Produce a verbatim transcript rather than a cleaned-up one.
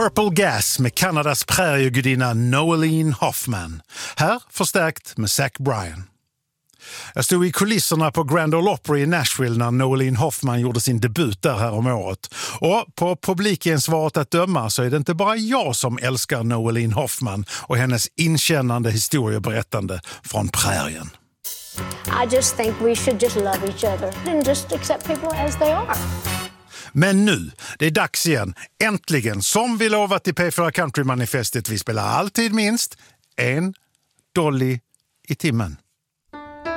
Purple Gas med Kanadas präriegudinna Noeline Hoffman. Här förstärkt med Zach Bryan. Jag stod i kulisserna på Grand Ole Opry i Nashville när Noeline Hoffman gjorde sin debut där här om året. Och på publikgensvaret att döma så är det inte bara jag som älskar Noeline Hoffman och hennes inkännande historieberättande från prärien. I just think we should just love each other and just accept people as they are. Men nu, det är dags igen. Äntligen, som vi lovat i P fyra Country-manifestet, vi spelar alltid minst en Dolly i timmen.